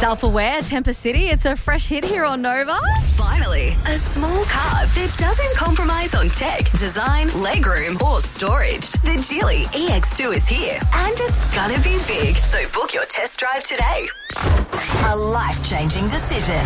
Self-Aware, Temper City. It's a fresh hit here on Nova. Finally, a small car that doesn't compromise on tech, design, legroom or storage. The Geely EX2 is here and it's gonna be big. So book your test drive today. A life-changing decision.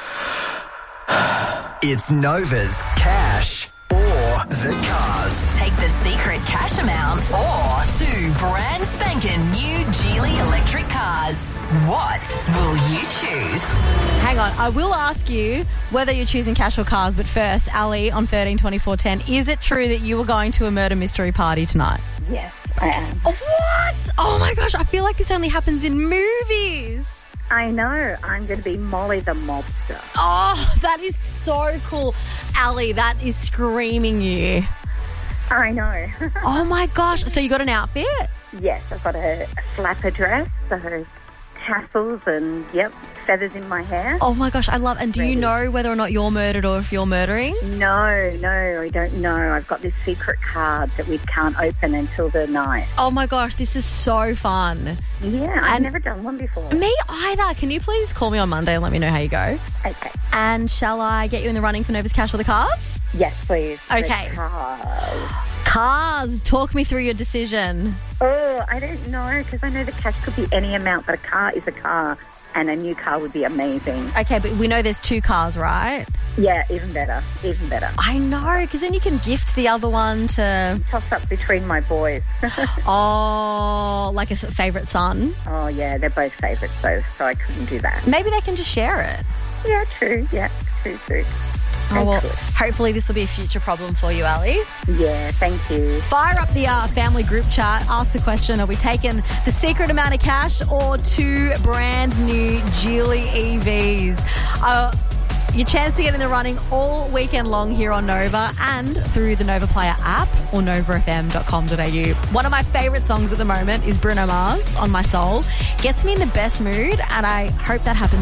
It's Nova's Cash or the Cars. Take the secret cash amount or 2 brand spanking new Geely electric cars. What will you choose? Hang on, I will ask you whether you're choosing cash or cars, but first, Ali on 13 24 10, is it true that you were going to a murder mystery party tonight? Yes, I am. What? Oh my gosh, I feel like this only happens in movies. I know. I'm going to be Molly the mobster. Oh, that is so cool. Ali, that is screaming you. I know. Oh my gosh, so you got an outfit? Yes, I've got a flapper dress, so tassels and, feathers in my hair. Oh my gosh, I love. And do you know whether or not you're murdered or if you're murdering? No, I don't know. I've got this secret card that we can't open until the night. Oh my gosh, this is so fun. Yeah, I've never done one before. Me either. Can you please call me on Monday and let me know how you go? Okay. And shall I get you in the running for Nova's Cash or the Cars? Yes, please. Okay. The cars. Cars. Talk me through your decision. Oh, I don't know, because I know the cash could be any amount, but a car is a car. And a new car would be amazing. Okay, but we know there's 2 cars, right? Yeah, even better. I know, because then you can gift the other one to... Toss up between my boys. Oh, like a favourite son? Oh, yeah, they're both favourites, though, so I couldn't do that. Maybe they can just share it. Yeah, true. Yeah, true. Oh, well, hopefully this will be a future problem for you, Ali. Yeah, thank you. Fire up the family group chat. Ask the question, are we taking the secret amount of cash or 2 brand new Geely EVs? Your chance to get in the running all weekend long here on Nova and through the Nova Player app or novafm.com.au. One of my favourite songs at the moment is Bruno Mars, On My Soul. Gets me in the best mood, and I hope that happens